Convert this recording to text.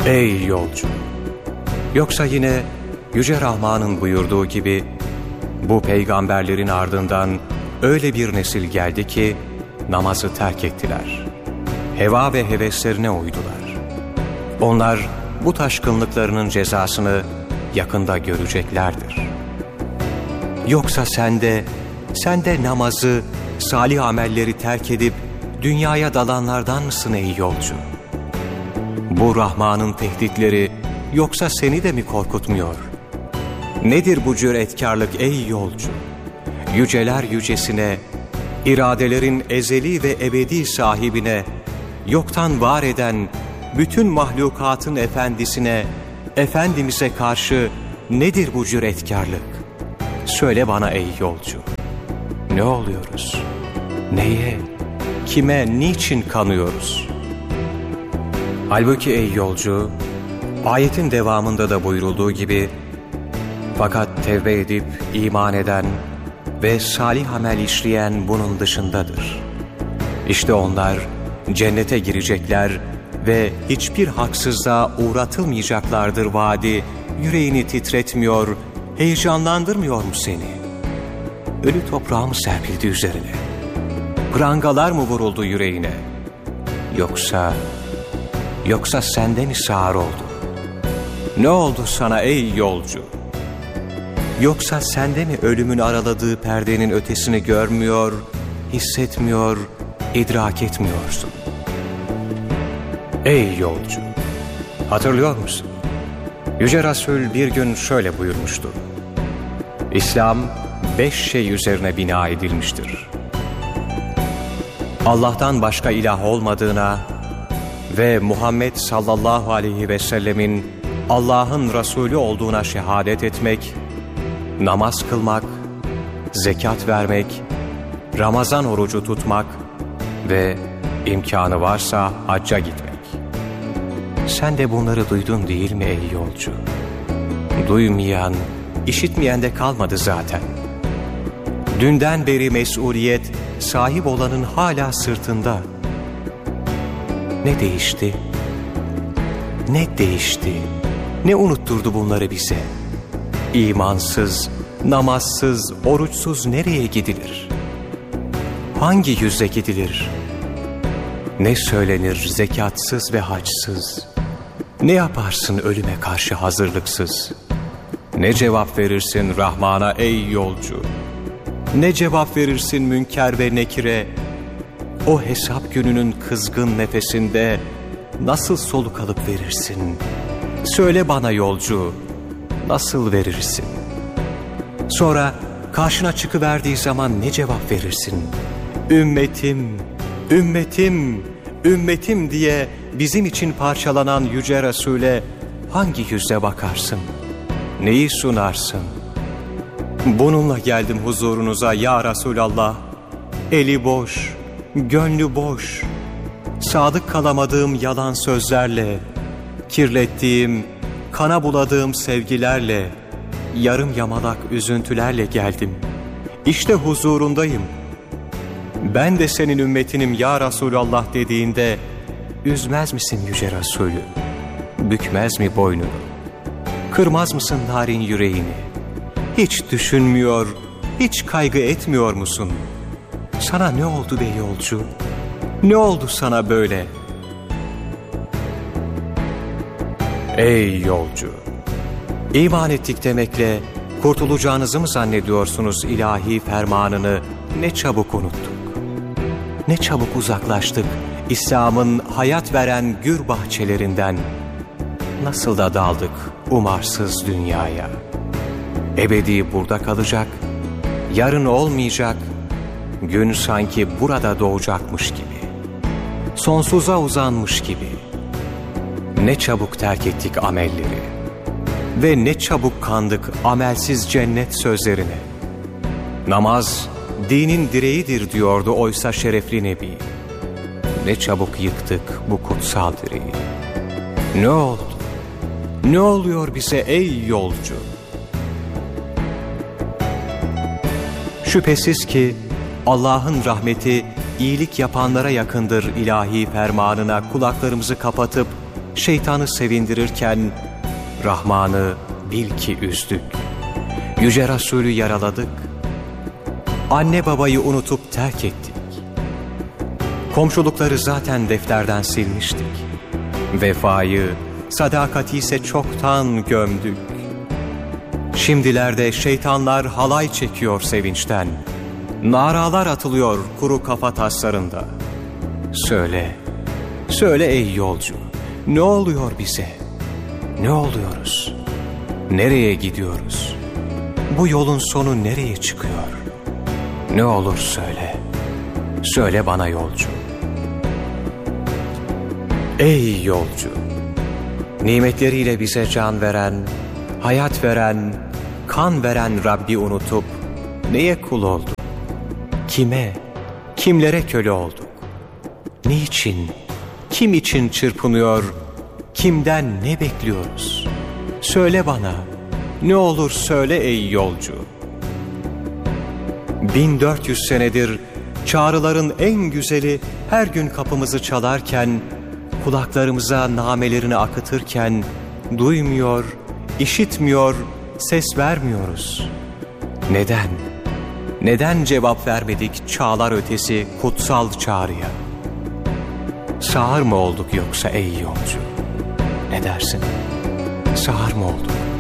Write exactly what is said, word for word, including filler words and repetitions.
Ey yolcu! Yoksa yine Yüce Rahman'ın buyurduğu gibi bu peygamberlerin ardından öyle bir nesil geldi ki namazı terk ettiler. Heva ve heveslerine uydular. Onlar bu taşkınlıklarının cezasını yakında göreceklerdir. Yoksa sen de, sen de namazı, salih amelleri terk edip dünyaya dalanlardan mısın ey yolcu? Bu Rahman'ın tehditleri yoksa seni de mi korkutmuyor? Nedir bu cüretkarlık ey yolcu? Yüceler yücesine, iradelerin ezeli ve ebedi sahibine, yoktan var eden bütün mahlukatın efendisine, Efendimiz'e karşı nedir bu cüretkarlık? Söyle bana ey yolcu. Ne oluyoruz? Neye, kime, niçin kanıyoruz? Halbuki ey yolcu, ayetin devamında da buyurulduğu gibi, fakat tevbe edip iman eden ve salih amel işleyen bunun dışındadır. İşte onlar cennete girecekler ve hiçbir haksızlığa uğratılmayacaklardır vaadi, yüreğini titretmiyor, heyecanlandırmıyor mu seni? Ölü toprağı mı serpildi üzerine? Prangalar mı vuruldu yüreğine? Yoksa, yoksa sende mi sağır oldu? Ne oldu sana ey yolcu? Yoksa sende mi ölümün araladığı perdenin ötesini görmüyor, hissetmiyor, idrak etmiyorsun? Ey yolcu! Hatırlıyor musun? Yüce Resul bir gün şöyle buyurmuştur. İslam beş şey üzerine bina edilmiştir. Allah'tan başka ilah olmadığına ve Muhammed sallallahu aleyhi ve sellemin Allah'ın Resulü olduğuna şehadet etmek, namaz kılmak, zekat vermek, Ramazan orucu tutmak ve imkanı varsa hacca gitmek. Sen de bunları duydun değil mi ey yolcu? Duymayan, işitmeyen de kalmadı zaten. Dünden beri mesuliyet sahip olanın hala sırtında. Ne değişti? Ne değişti? Ne unutturdu bunları bize? İmansız, namazsız, oruçsuz nereye gidilir? Hangi yüzle gidilir? Ne söylenir zekatsız ve haçsız? Ne yaparsın ölüme karşı hazırlıksız? Ne cevap verirsin Rahman'a ey yolcu? Ne cevap verirsin münker ve nekire? O hesap gününün kızgın nefesinde nasıl soluk alıp verirsin? Söyle bana yolcu, nasıl verirsin? Sonra karşına çıkıverdiği zaman ne cevap verirsin? Ümmetim, ümmetim, ümmetim diye bizim için parçalanan Yüce Resul'e hangi yüzle bakarsın? Neyi sunarsın? Bununla geldim huzurunuza ya Resulallah. Eli boş, gönlü boş, sadık kalamadığım yalan sözlerle, kirlettiğim, kana buladığım sevgilerle, yarım yamalak üzüntülerle geldim. İşte huzurundayım. Ben de senin ümmetinim ya Resulallah dediğinde, üzmez misin Yüce Resulü? Bükmez mi boynunu? Kırmaz mısın narin yüreğini? Hiç düşünmüyor, hiç kaygı etmiyor musun? Sana ne oldu be yolcu? Ne oldu sana böyle? Ey yolcu! İman ettik demekle kurtulacağınızı mı zannediyorsunuz ilahi fermanını? Ne çabuk unuttuk. Ne çabuk uzaklaştık İslam'ın hayat veren gür bahçelerinden. Nasıl da daldık umarsız dünyaya. Ebedi burada kalacak, yarın olmayacak, gün sanki burada doğacakmış gibi, sonsuza uzanmış gibi. Ne çabuk terk ettik amelleri ve ne çabuk kandık amelsiz cennet sözlerine. Namaz dinin direğidir diyordu oysa şerefli Nebi. Ne çabuk yıktık bu kutsal direği. Ne oldu? Ne oluyor bize ey yolcu? Şüphesiz ki Allah'ın rahmeti iyilik yapanlara yakındır ilahi fermanına kulaklarımızı kapatıp şeytanı sevindirirken Rahman'ı bil ki üzdük. Yüce Resulü yaraladık. Anne babayı unutup terk ettik. Komşulukları zaten defterden silmiştik. Vefayı, sadakati ise çoktan gömdük. Şimdilerde şeytanlar halay çekiyor sevinçten. Naralar atılıyor kuru kafa taslarında. Söyle, söyle ey yolcu, ne oluyor bize? Ne oluyoruz? Nereye gidiyoruz? Bu yolun sonu nereye çıkıyor? Ne olur söyle, söyle bana yolcu. Ey yolcu! Nimetleriyle bize can veren, hayat veren, kan veren Rabbi unutup neye kul olduk? Kime, kimlere köle olduk? Niçin, kim için çırpınıyor, kimden ne bekliyoruz? Söyle bana, ne olur söyle ey yolcu. bin dört yüz senedir çağrıların en güzeli her gün kapımızı çalarken, kulaklarımıza namelerini akıtırken, duymuyor, işitmiyor, ses vermiyoruz. Neden? Neden cevap vermedik çağlar ötesi kutsal çağrıya? Sağır mı olduk yoksa ey yolcu? Ne dersin? Sağır mı olduk?